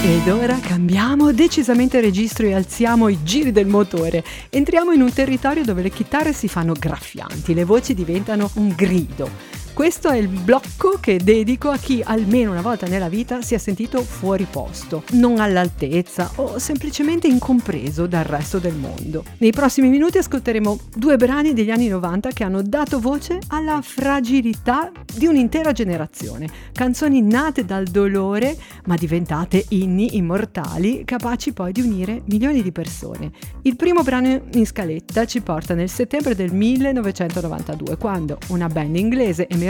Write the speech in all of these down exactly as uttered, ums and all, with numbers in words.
Ed ora cambiamo decisamente registro e alziamo i giri del motore. Entriamo in un territorio dove le chitarre si fanno graffianti, le voci diventano un grido. Questo è il blocco che dedico a chi almeno una volta nella vita si è sentito fuori posto, non all'altezza o semplicemente incompreso dal resto del mondo. Nei prossimi minuti ascolteremo due brani degli anni novanta che hanno dato voce alla fragilità di un'intera generazione. Canzoni nate dal dolore ma diventate inni immortali, capaci poi di unire milioni di persone. Il primo brano in scaletta ci porta nel settembre del millenovecentonovantadue, quando una band inglese emergente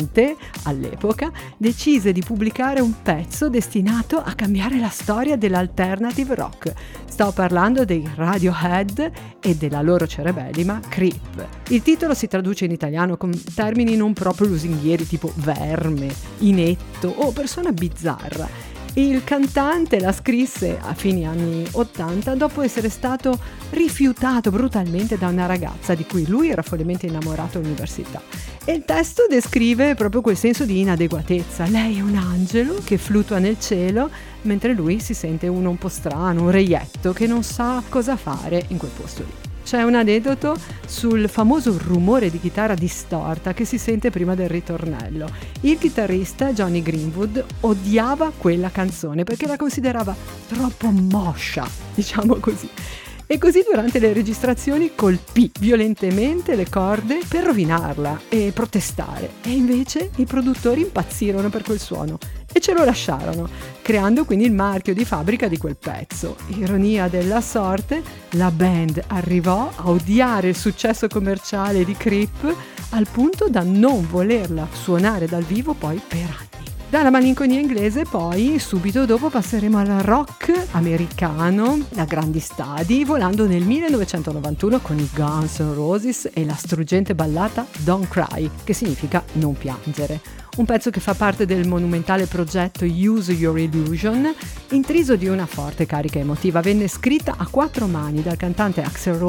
all'epoca decise di pubblicare un pezzo destinato a cambiare la storia dell'alternative rock. Sto parlando dei Radiohead e della loro cerebellima Creep. Il titolo si traduce in italiano con termini non proprio lusinghieri tipo verme, inetto o persona bizzarra. Il cantante la scrisse a fine anni ottanta dopo essere stato rifiutato brutalmente da una ragazza di cui lui era follemente innamorato all'università. E il testo descrive proprio quel senso di inadeguatezza. Lei è un angelo che fluttua nel cielo, mentre lui si sente uno un po' strano, un reietto che non sa cosa fare in quel posto lì. C'è un aneddoto sul famoso rumore di chitarra distorta che si sente prima del ritornello. Il chitarrista Johnny Greenwood odiava quella canzone perché la considerava troppo moscia, diciamo così. E così durante le registrazioni colpì violentemente le corde per rovinarla e protestare. E invece i produttori impazzirono per quel suono e ce lo lasciarono, creando quindi il marchio di fabbrica di quel pezzo. Ironia della sorte, la band arrivò a odiare il successo commerciale di Creep al punto da non volerla suonare dal vivo poi per anni. Dalla malinconia inglese poi subito dopo passeremo al rock americano da grandi stadi, volando nel millenovecentonovantuno con i Guns N' Roses e la struggente ballata Don't Cry, che significa non piangere. Un pezzo che fa parte del monumentale progetto Use Your Illusion, intriso di una forte carica emotiva. Venne scritta a quattro mani dal cantante Axl Rose